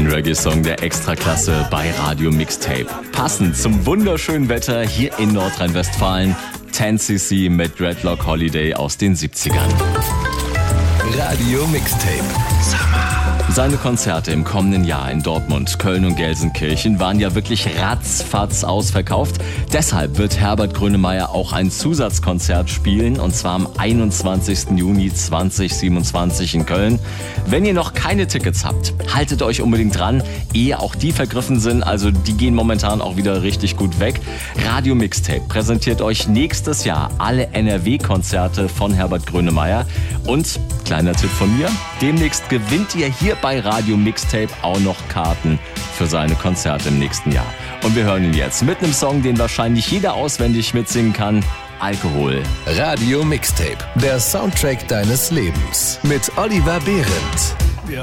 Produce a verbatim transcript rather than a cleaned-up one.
Ein Reggae-Song der Extraklasse bei Radio Mixtape. Passend zum wunderschönen Wetter hier in Nordrhein-Westfalen. zehn C C mit Dreadlock Holiday aus den siebzigern. Radio Mixtape. Seine Konzerte im kommenden Jahr in Dortmund, Köln und Gelsenkirchen waren ja wirklich ratzfatz ausverkauft. Deshalb wird Herbert Grönemeyer auch ein Zusatzkonzert spielen, und zwar am einundzwanzigsten Juni zweitausendsiebenundzwanzig in Köln. Wenn ihr noch keine Tickets habt, haltet euch unbedingt dran, ehe auch die vergriffen sind. Also die gehen momentan auch wieder richtig gut weg. Radio Mixtape präsentiert euch nächstes Jahr alle N R W-Konzerte von Herbert Grönemeyer. Und, kleiner Tipp von mir, demnächst gewinnt ihr hier bei Radio Mixtape auch noch Karten für seine Konzerte im nächsten Jahr. Und wir hören ihn jetzt mit einem Song, den wahrscheinlich jeder auswendig mitsingen kann. Alkohol. Radio Mixtape, der Soundtrack deines Lebens. Mit Oliver Behrendt.